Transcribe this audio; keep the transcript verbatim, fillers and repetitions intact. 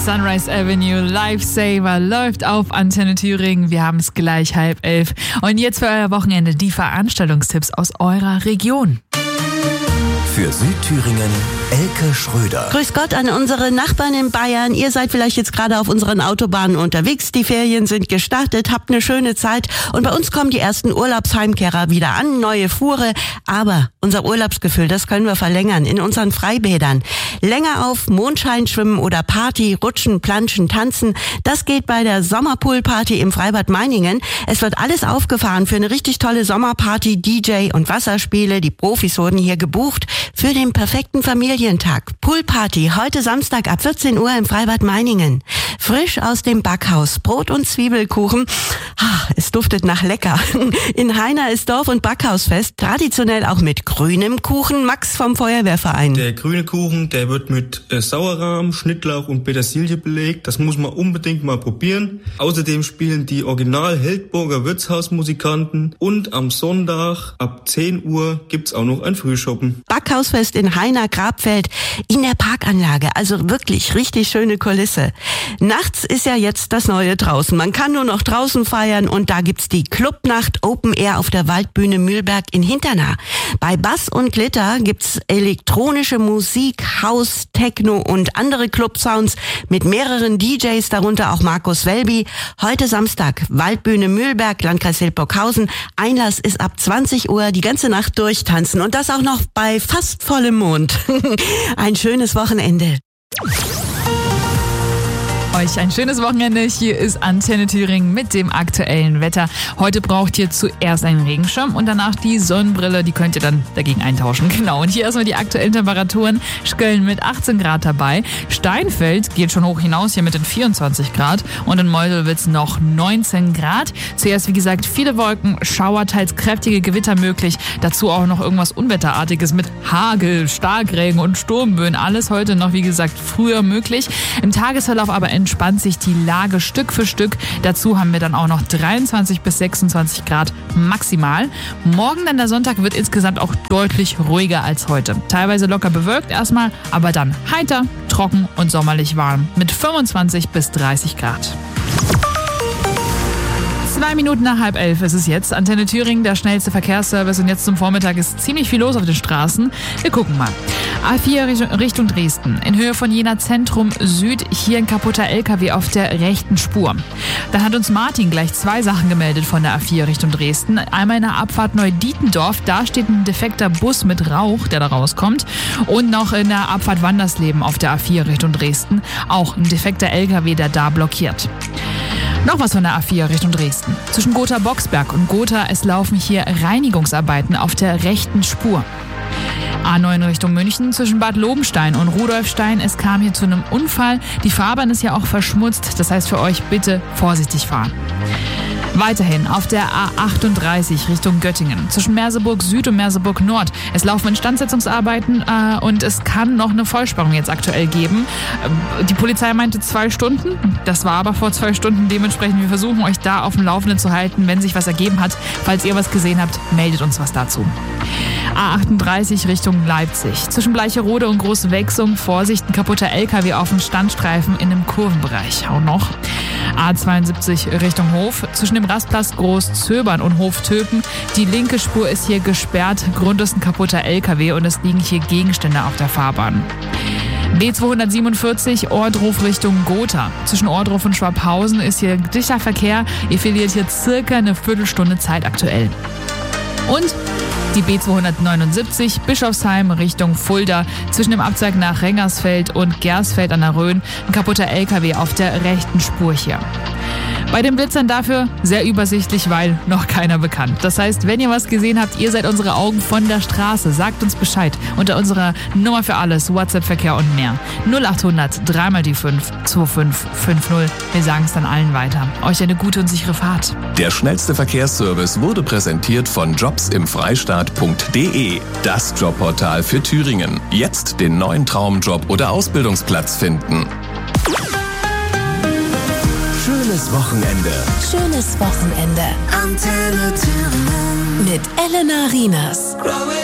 Sunrise Avenue Lifesaver läuft auf Antenne Thüringen. Wir haben es gleich halb elf. Und jetzt für euer Wochenende die Veranstaltungstipps aus eurer Region. Für Südthüringen Elke Schröder. Grüß Gott an unsere Nachbarn in Bayern. Ihr seid vielleicht jetzt gerade auf unseren Autobahnen unterwegs. Die Ferien sind gestartet, habt eine schöne Zeit. Und bei uns kommen die ersten Urlaubsheimkehrer wieder an, neue Fuhre. Aber unser Urlaubsgefühl, das können wir verlängern in unseren Freibädern. Länger auf Mondschein schwimmen oder Party, rutschen, planschen, tanzen. Das geht bei der Sommerpoolparty im Freibad Meiningen. Es wird alles aufgefahren für eine richtig tolle Sommerparty, D J und Wasserspiele. Die Profis wurden hier gebucht für den perfekten Familientag. Poolparty heute Samstag ab vierzehn Uhr im Freibad Meiningen. Frisch aus dem Backhaus. Brot und Zwiebelkuchen. Ah, es duftet nach lecker. In Heiner ist Dorf- und Backhausfest. Traditionell auch mit grünem Kuchen. Max vom Feuerwehrverein. Der grüne Kuchen, der wird mit äh, Sauerrahm, Schnittlauch und Petersilie belegt. Das muss man unbedingt mal probieren. Außerdem spielen die Original Heldburger Wirtshausmusikanten. Und am Sonntag ab zehn Uhr gibt's auch noch ein Frühschoppen. Backhausfest in Heiner Grabfeld in der Parkanlage. Also wirklich richtig schöne Kulisse. Nachts ist ja jetzt das Neue draußen. Man kann nur noch draußen feiern und da gibt's die Clubnacht Open Air auf der Waldbühne Mühlberg in Hinternah. Bei Bass und Glitter gibt's elektronische Musik, House, Techno und andere Clubsounds mit mehreren D Js, darunter auch Markus Welby. Heute Samstag, Waldbühne Mühlberg, Landkreis Hildburghausen. Einlass ist ab zwanzig Uhr, die ganze Nacht durchtanzen und das auch noch bei fast vollem Mond. Ein schönes Wochenende. Euch ein schönes Wochenende. Hier ist Antenne Thüringen mit dem aktuellen Wetter. Heute braucht ihr zuerst einen Regenschirm und danach die Sonnenbrille. Die könnt ihr dann dagegen eintauschen. Genau. Und hier erstmal die aktuellen Temperaturen. Schköln mit achtzehn Grad dabei. Steinfeld geht schon hoch hinaus hier mit den vierundzwanzig Grad. Und in Meuselwitz noch neunzehn Grad. Zuerst, wie gesagt, viele Wolken, Schauer, teils kräftige Gewitter möglich. Dazu auch noch irgendwas Unwetterartiges mit Hagel, Starkregen und Sturmböen. Alles heute noch, wie gesagt, früher möglich. Im Tagesverlauf aber entspannt sich die Lage Stück für Stück. Dazu haben wir dann auch noch dreiundzwanzig bis sechsundzwanzig Grad maximal. Morgen dann der Sonntag wird insgesamt auch deutlich ruhiger als heute. Teilweise locker bewölkt erstmal, aber dann heiter, trocken und sommerlich warm mit fünfundzwanzig bis dreißig Grad. Zwei Minuten nach halb elf ist es jetzt. Antenne Thüringen, der schnellste Verkehrsservice. Und jetzt zum Vormittag ist ziemlich viel los auf den Straßen. Wir gucken mal. A vier Richtung Dresden. In Höhe von Jena Zentrum Süd. Hier ein kaputter L K W auf der rechten Spur. Dann hat uns Martin gleich zwei Sachen gemeldet von der A vier Richtung Dresden. Einmal in der Abfahrt Neudietendorf. Da steht ein defekter Bus mit Rauch, der da rauskommt. Und noch in der Abfahrt Wandersleben auf der A vier Richtung Dresden. Auch ein defekter L K W, der da blockiert. Noch was von der A vier Richtung Dresden. Zwischen Gotha-Boxberg und Gotha, es laufen hier Reinigungsarbeiten auf der rechten Spur. A neun Richtung München, zwischen Bad Lobenstein und Rudolfstein. Es kam hier zu einem Unfall. Die Fahrbahn ist ja auch verschmutzt. Das heißt für euch bitte vorsichtig fahren. Weiterhin auf der A achtunddreißig Richtung Göttingen. Zwischen Merseburg Süd und Merseburg Nord. Es laufen Instandsetzungsarbeiten äh, und es kann noch eine Vollsperrung jetzt aktuell geben. Die Polizei meinte zwei Stunden. Das war aber vor zwei Stunden. Dementsprechend, wir versuchen euch da auf dem Laufenden zu halten, wenn sich was ergeben hat. Falls ihr was gesehen habt, meldet uns was dazu. A achtunddreißig Richtung Leipzig. Zwischen Bleicherode und Großwechsum. Vorsicht, ein kaputter L K W auf dem Standstreifen in einem Kurvenbereich. Auch noch. A zweiundsiebzig Richtung Hof. Zwischen dem Rastplatz Großzöbern und Hoftöpen. Die linke Spur ist hier gesperrt. Grund ist ein kaputter L K W und es liegen hier Gegenstände auf der Fahrbahn. B zweihundertsiebenundvierzig Ohrdruf Richtung Gotha. Zwischen Ohrdruf und Schwabhausen ist hier dichter Verkehr. Ihr verliert hier circa eine Viertelstunde Zeit aktuell. Und die B zweihundertneunundsiebzig Bischofsheim Richtung Fulda. Zwischen dem Abzweig nach Rengersfeld und Gersfeld an der Rhön. Ein kaputter L K W auf der rechten Spur hier. Bei den Blitzern dafür sehr übersichtlich, weil noch keiner bekannt. Das heißt, wenn ihr was gesehen habt, ihr seid unsere Augen von der Straße. Sagt uns Bescheid unter unserer Nummer für alles, WhatsApp-Verkehr und mehr. null achthundert drei mal die fünf zwei fünf fünf null. Wir sagen es dann allen weiter. Euch eine gute und sichere Fahrt. Der schnellste Verkehrsservice wurde präsentiert von jobs im freistaat punkt de. Das Jobportal für Thüringen. Jetzt den neuen Traumjob oder Ausbildungsplatz finden. Schönes Wochenende. Schönes Wochenende. Antenne Thüringen. Mit Elena Rinas.